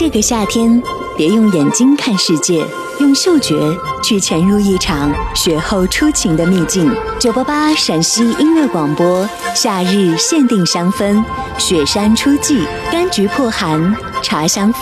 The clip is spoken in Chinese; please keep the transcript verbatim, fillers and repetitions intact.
这个夏天，别用眼睛看世界，用嗅觉去潜入一场雪后初晴的秘境。九八八陕西音乐广播，夏日限定香氛，雪山初霁，柑橘破寒，茶香。